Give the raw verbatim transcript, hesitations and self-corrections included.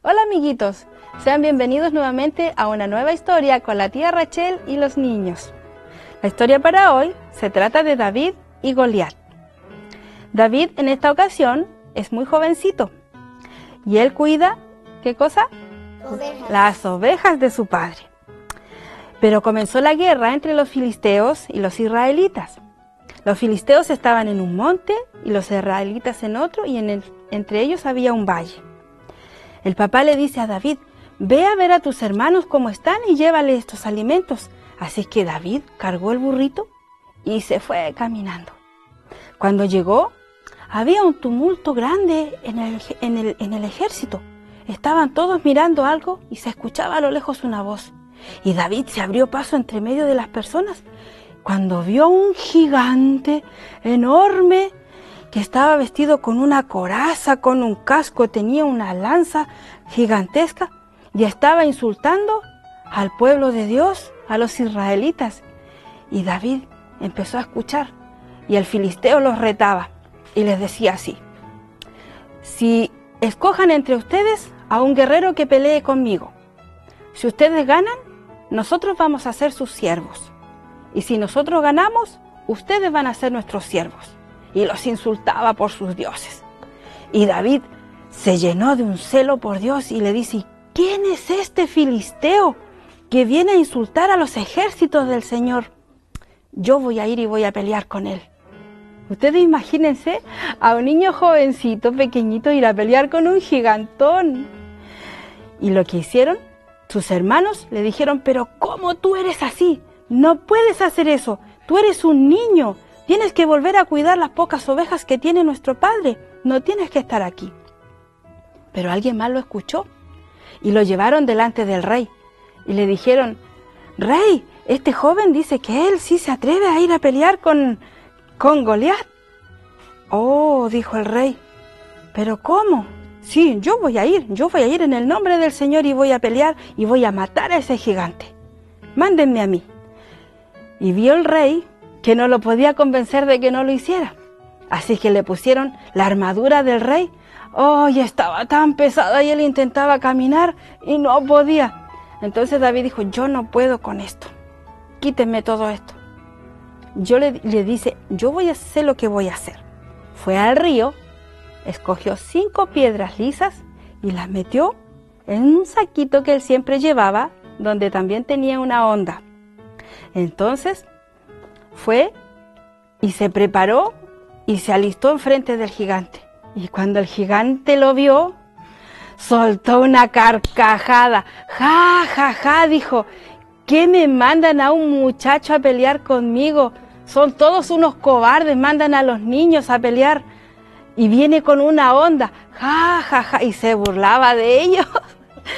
Hola amiguitos, sean bienvenidos nuevamente a una nueva historia con la tía Rachel y los niños. La historia para hoy se trata de David y Goliat. David en esta ocasión es muy jovencito y él cuida, ¿qué cosa? Ovejas. Las ovejas de su padre. Pero comenzó la guerra entre los filisteos y los israelitas. Los filisteos estaban en un monte y los israelitas en otro, y en el, entre ellos había un valle. El papá le dice a David: ve a ver a tus hermanos cómo están y llévale estos alimentos. Así que David cargó el burrito y se fue caminando. Cuando llegó, había un tumulto grande en el, en el, en el ejército. Estaban todos mirando algo y se escuchaba a lo lejos una voz. Y David se abrió paso entre medio de las personas cuando vio a un gigante enorme que estaba vestido con una coraza, con un casco, tenía una lanza gigantesca y estaba insultando al pueblo de Dios, a los israelitas. Y David empezó a escuchar y el filisteo los retaba y les decía así: si escojan entre ustedes a un guerrero que pelee conmigo, si ustedes ganan, nosotros vamos a ser sus siervos. Y si nosotros ganamos, ustedes van a ser nuestros siervos. Y los insultaba por sus dioses. Y David se llenó de un celo por Dios y le dice: ¿quién es este filisteo que viene a insultar a los ejércitos del Señor? Yo voy a ir y voy a pelear con él. Ustedes imagínense a un niño jovencito, pequeñito, ir a pelear con un gigantón. Y lo que hicieron, sus hermanos le dijeron: pero ¿cómo tú eres así? No puedes hacer eso, tú eres un niño, tienes que volver a cuidar las pocas ovejas que tiene nuestro padre, no tienes que estar aquí. Pero alguien más lo escuchó y lo llevaron delante del rey y le dijeron: rey, este joven dice que él sí se atreve a ir a pelear con, con Goliat. Oh, dijo el rey, ¿pero cómo? Sí, yo voy a ir, yo voy a ir en el nombre del Señor y voy a pelear y voy a matar a ese gigante. Mándenme a mí. Y vio el rey que no lo podía convencer de que no lo hiciera. Así que le pusieron la armadura del rey. Oh, y estaba tan pesada y él intentaba caminar y no podía. Entonces David dijo: yo no puedo con esto. Quítenme todo esto. Yo le, le dice: yo voy a hacer lo que voy a hacer. Fue al río, escogió cinco piedras lisas y las metió en un saquito que él siempre llevaba, donde también tenía una honda. Entonces fue y se preparó y se alistó enfrente del gigante. Y cuando el gigante lo vio, soltó una carcajada. ¡Ja, ja, ja!, dijo: ¿qué me mandan a un muchacho a pelear conmigo? Son todos unos cobardes, mandan a los niños a pelear. Y viene con una honda. ¡Ja, ja, ja! Y se burlaba de ellos.